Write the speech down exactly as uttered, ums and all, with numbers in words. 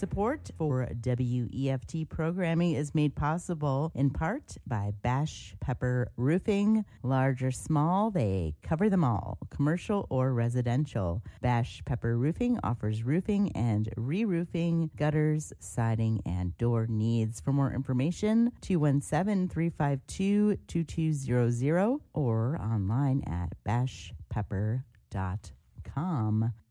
Support for W E F T programming is made possible in part by Bash Pepper Roofing. Large or small, they cover them all, commercial or residential. Bash Pepper Roofing offers roofing and re-roofing, gutters, siding, and door needs. For more information, two one seven, three five two, two two zero zero or online at bash pepper dot com.